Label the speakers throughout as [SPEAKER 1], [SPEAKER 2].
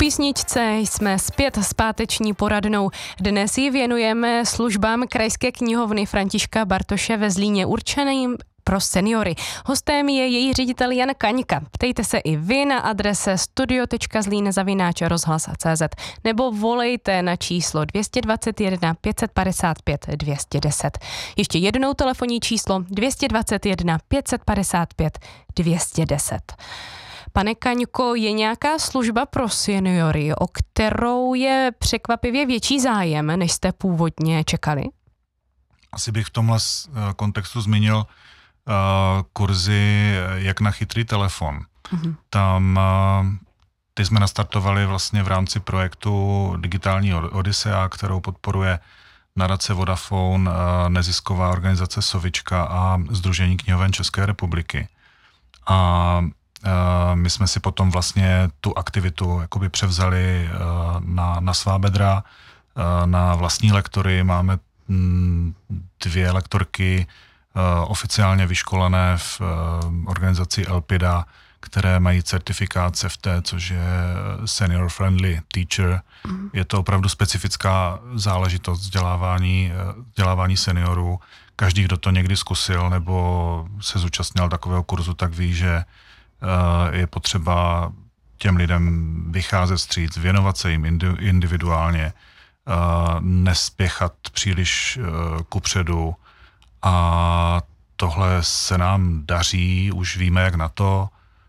[SPEAKER 1] písničce jsme zpět s páteční poradnou. Dnes ji věnujeme službám Krajské knihovny Františka Bartoše ve Zlíně určeným pro seniory. Hostem je její ředitel Jan Kaňka. Ptejte se i vy na adrese studio.zlín@rozhlas.cz nebo volejte na číslo 221 555 210. Ještě jednou telefonní číslo 221 555 210. Pane Kaňko, je nějaká služba pro seniory, o kterou je překvapivě větší zájem, než jste původně čekali?
[SPEAKER 2] Asi bych v tomhle kontextu zmínil kurzy jak na chytrý telefon. Mm-hmm. Tam ty jsme nastartovali vlastně v rámci projektu Digitální Odyssea, kterou podporuje nadace Vodafone, nezisková organizace Sovička a Sdružení knihoven České republiky. A my jsme si potom vlastně tu aktivitu jakoby převzali na svá bedra, na vlastní lektory. Máme 2 lektorky oficiálně vyškolené v organizaci Elpida, které mají certifikát CFT, což je Senior Friendly Teacher. Je to opravdu specifická záležitost vzdělávání seniorů. Každý, kdo to někdy zkusil nebo se zúčastnil takového kurzu, tak ví, že je potřeba těm lidem vycházet vstříc, věnovat se jim individuálně, nespěchat příliš kupředu, a tohle se nám daří, už víme, jak na to.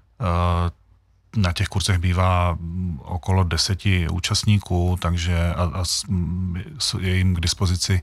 [SPEAKER 2] Na těch kurzech bývá okolo 10 účastníků, takže je jim k dispozici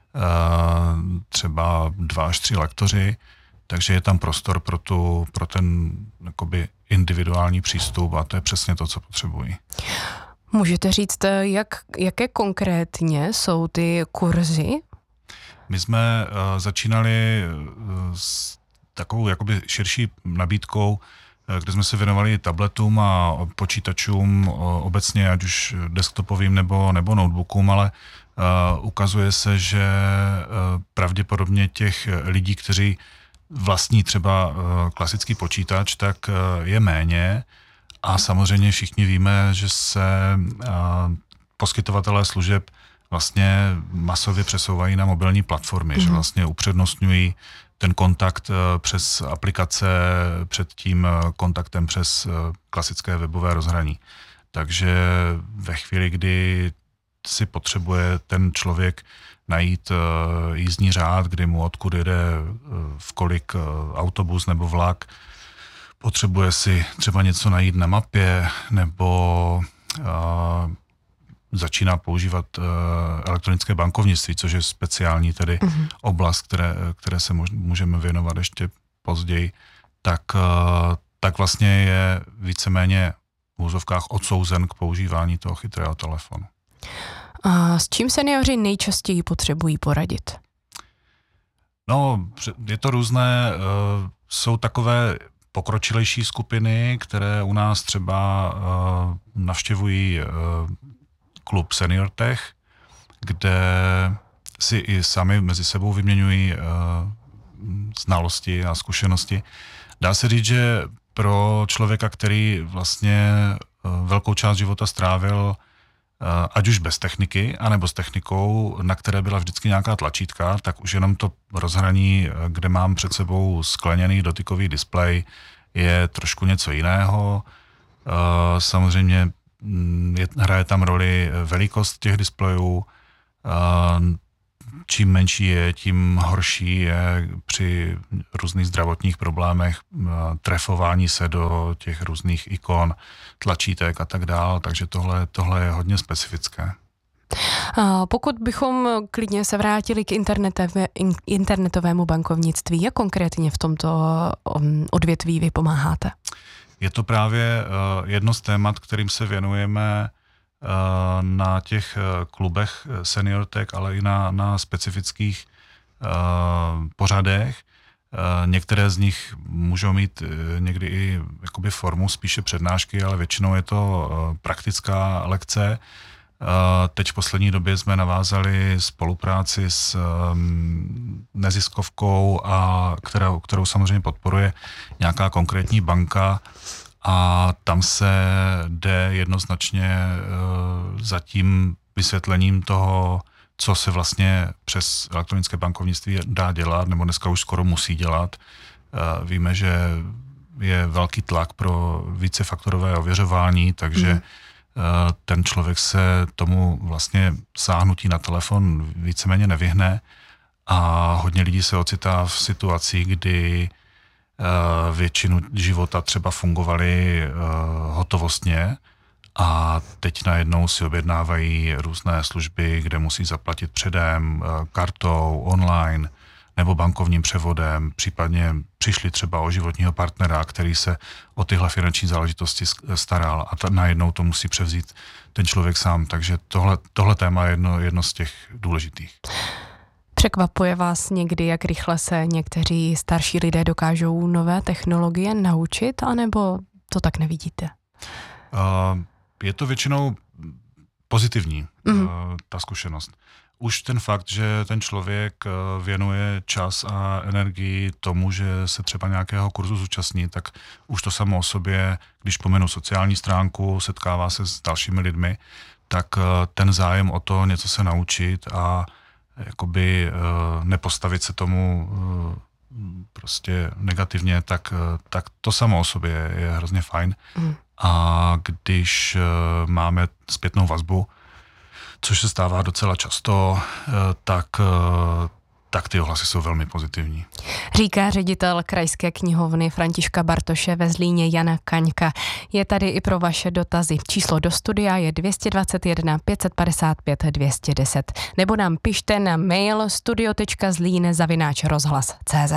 [SPEAKER 2] třeba 2 až 3 lektoři, takže je tam prostor pro ten jakoby individuální přístup a to je přesně to, co potřebují.
[SPEAKER 1] Můžete říct, jaké konkrétně jsou ty kurzy?
[SPEAKER 2] My jsme začínali s takovou jakoby širší nabídkou, kde jsme se věnovali tabletům a počítačům obecně, ať už desktopovým nebo notebookům, ale ukazuje se, že pravděpodobně těch lidí, kteří vlastní třeba klasický počítač, tak je méně a samozřejmě všichni víme, že se poskytovatelé služeb vlastně masově přesouvají na mobilní platformy, že vlastně upřednostňují ten kontakt přes aplikace před tím kontaktem přes klasické webové rozhraní. Takže ve chvíli, kdy si potřebuje ten člověk najít jízdní řád, kdy mu odkud jede v kolik autobus nebo vlak, potřebuje si třeba něco najít na mapě nebo začíná používat elektronické bankovnictví, což je speciální tedy oblast, které se můžeme věnovat ještě později, tak vlastně je víceméně v úzovkách odsouzen k používání toho chytrého telefonu.
[SPEAKER 1] A s čím seniori nejčastěji potřebují poradit?
[SPEAKER 2] No, je to různé. Jsou takové pokročilejší skupiny, které u nás třeba navštěvují klub SeniorTech, kde si i sami mezi sebou vyměňují znalosti a zkušenosti. Dá se říct, že pro člověka, který vlastně velkou část života strávil ať už bez techniky, anebo s technikou, na které byla vždycky nějaká tlačítka, tak už jenom to rozhraní, kde mám před sebou skleněný dotykový displej, je trošku něco jiného. Samozřejmě hraje tam roli velikost těch displejů. Čím menší je, tím horší je při různých zdravotních problémech trefování se do těch různých ikon, tlačítek a tak dále, takže tohle je hodně specifické.
[SPEAKER 1] Pokud bychom klidně se vrátili k internetovému bankovnictví, jak konkrétně v tomto odvětví vy pomáháte?
[SPEAKER 2] Je to právě jedno z témat, kterým se věnujeme na těch klubech SeniorTech, ale i na specifických pořadech. Některé z nich můžou mít někdy i jakoby formu spíše přednášky, ale většinou je to praktická lekce. Teď v poslední době jsme navázali spolupráci s neziskovkou, kterou samozřejmě podporuje nějaká konkrétní banka a tam se jde jednoznačně za tím vysvětlením toho, co se vlastně přes elektronické bankovnictví dá dělat, nebo dneska už skoro musí dělat. Víme, že je velký tlak pro vícefaktorové ověřování, takže ten člověk se tomu vlastně sáhnutí na telefon víceméně nevyhne a hodně lidí se ocitá v situaci, kdy většinu života třeba fungovali hotovostně a teď najednou si objednávají různé služby, kde musí zaplatit předem, kartou, online nebo bankovním převodem, případně přišli třeba o životního partnera, který se o tyhle finanční záležitosti staral a najednou to musí převzít ten člověk sám. Takže tohle téma je jedno z těch důležitých.
[SPEAKER 1] Překvapuje vás někdy, jak rychle se někteří starší lidé dokážou nové technologie naučit, anebo to tak nevidíte?
[SPEAKER 2] Je to většinou pozitivní, ta zkušenost. Už ten fakt, že ten člověk věnuje čas a energii tomu, že se třeba nějakého kurzu zúčastní, tak už to samo o sobě, když pomenu sociální stránku, setkává se s dalšími lidmi, tak ten zájem o to něco se naučit a jakoby nepostavit se tomu prostě negativně, tak to samo o sobě je hrozně fajn. A když máme zpětnou vazbu, což se stává docela často, tak ty ohlasy jsou velmi pozitivní.
[SPEAKER 1] Říká ředitel Krajské knihovny Františka Bartoše ve Zlíně Jana Kaňka. Je tady i pro vaše dotazy. Číslo do studia je 221 555 210. Nebo nám pište na mail studio.zlín@rozhlas.cz.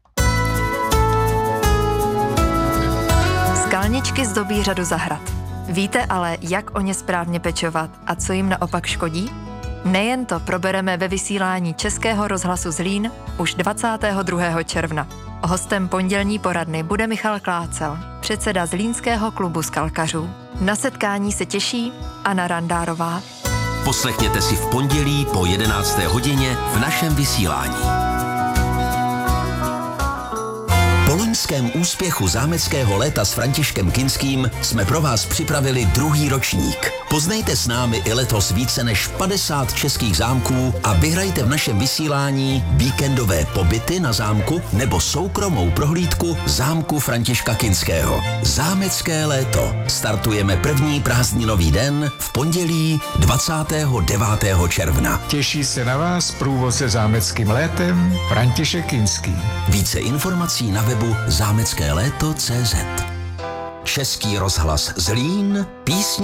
[SPEAKER 3] Skalničky zdobí řadu zahrad. Víte ale, jak o ně správně pečovat a co jim naopak škodí? Nejen to probereme ve vysílání Českého rozhlasu Zlín už 22. června. Hostem pondělní poradny bude Michal Klácel, předseda Zlínského klubu skalkařů. Na setkání se těší Anna Randárová.
[SPEAKER 4] Poslechněte si v pondělí po 11. hodině v našem vysílání. Po loňském úspěchu zámeckého léta s Františkem Kinským jsme pro vás připravili druhý ročník. Poznejte s námi i letos více než 50 českých zámků a vyhrajte v našem vysílání víkendové pobyty na zámku nebo soukromou prohlídku zámku Františka Kinského. Zámecké léto. Startujeme první prázdninový den v pondělí 29. června.
[SPEAKER 5] Těší se na vás průvodce zámeckým létem František Kinský.
[SPEAKER 4] Více informací na webu zámeckéléto.cz. Český rozhlas Zlín, písně